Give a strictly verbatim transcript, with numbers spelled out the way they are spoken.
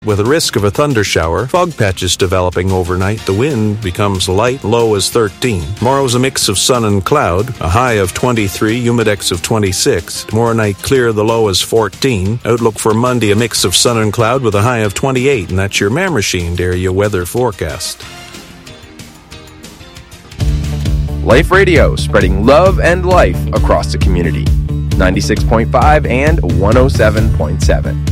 With a risk of a thunder shower, fog patches developing overnight, the wind becomes light, low as thirteen. Tomorrow's a mix of sun and cloud, a high of twenty-three, humidex of twenty-six. Tomorrow night clear, the low is fourteen. Outlook for Monday, a mix of sun and cloud with a high of twenty-eight. And that's your Mare-Machined area weather forecast. Life Radio, spreading love and life across the community. ninety-six point five and one oh seven point seven.